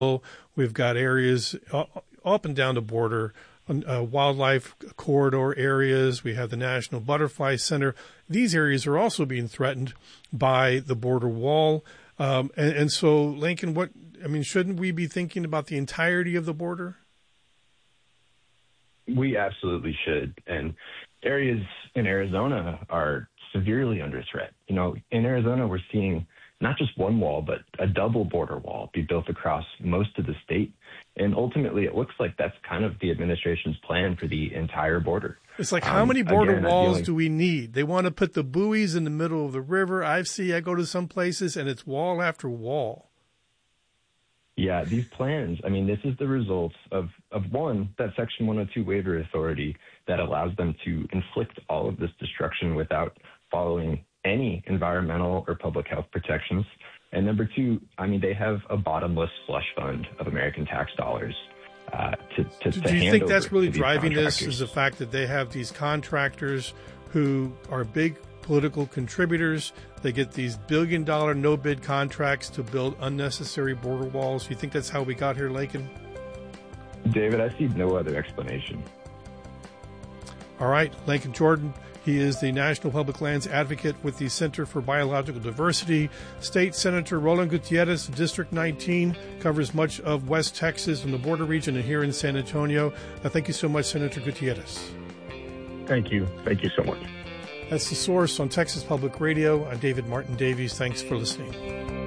We've got areas up and down the border, wildlife corridor areas. We have the National Butterfly Center. These areas are also being threatened by the border wall. And so, Lincoln, shouldn't we be thinking about the entirety of the border? We absolutely should. And areas in Arizona are severely under threat. In Arizona, we're seeing not just one wall, but a double border wall be built across most of the state. And ultimately, it looks like that's kind of the administration's plan for the entire border. It's like, how many border walls do we need? They want to put the buoys in the middle of the river. I go to some places, and it's wall after wall. Yeah, these plans, this is the result of one, that Section 102 waiver authority that allows them to inflict all of this destruction without following any environmental or public health protections. And number two, they have a bottomless slush fund of American tax dollars to Do you think that's really driving this, is the fact that they have these contractors who are big political contributors? They get these billion-dollar no-bid contracts to build unnecessary border walls. You think that's how we got here, Lakin? David, I see no other explanation. All right, Lakin Jordan. He is the National Public Lands Advocate with the Center for Biological Diversity. State Senator Roland Gutierrez, District 19, covers much of West Texas and the border region and here in San Antonio. Thank you so much, Senator Gutierrez. Thank you. Thank you so much. That's The Source on Texas Public Radio. I'm David Martin Davies. Thanks for listening.